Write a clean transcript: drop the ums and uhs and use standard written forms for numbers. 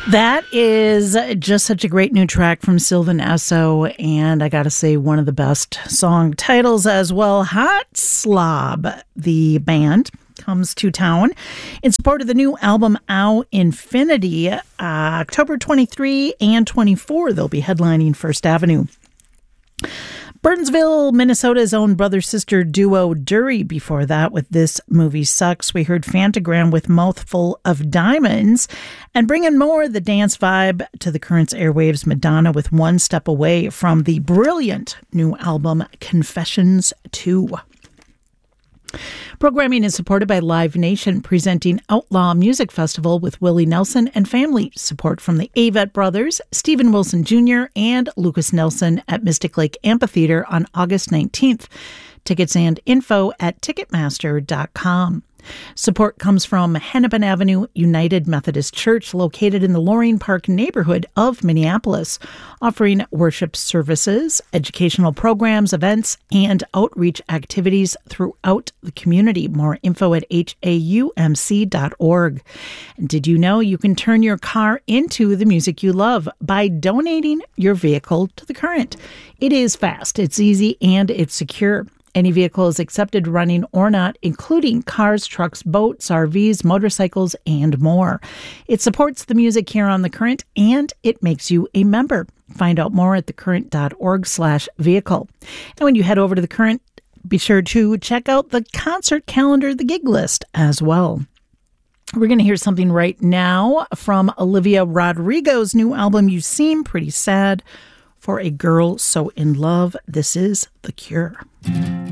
That is just such a great new track from Sylvan Esso, and I gotta say, one of the best song titles as well. Hot Slob, the band, comes to town in support of the new album Ow Infinity. October 23 and 24, they'll be headlining First Avenue. Burtonsville, Minnesota's own brother-sister duo Dury. Before that, with This Movie Sucks, we heard Phantogram with Mouthful of Diamonds. And bringing more the dance vibe to the Currents airwaves, Madonna with One Step Away from the brilliant new album Confessions 2. Programming is supported by Live Nation, presenting Outlaw Music Festival with Willie Nelson and family. Support from the Avett Brothers, Stephen Wilson Jr., and Lucas Nelson at Mystic Lake Amphitheater on August 19th. Tickets and info at Ticketmaster.com. Support comes from Hennepin Avenue United Methodist Church, located in the Loring Park neighborhood of Minneapolis, offering worship services, educational programs, events, and outreach activities throughout the community. More info at haumc.org. And did you know you can turn your car into the music you love by donating your vehicle to The Current? It is fast, it's easy, and it's secure. Any vehicle is accepted, running or not, including cars, trucks, boats, RVs, motorcycles, and more. It supports the music here on The Current, and it makes you a member. Find out more at thecurrent.org/vehicle. And when you head over to The Current, be sure to check out the concert calendar, the gig list as well. We're going to hear something right now from Olivia Rodrigo's new album, You Seem Pretty Sad for a Girl So in Love. This is The Cure.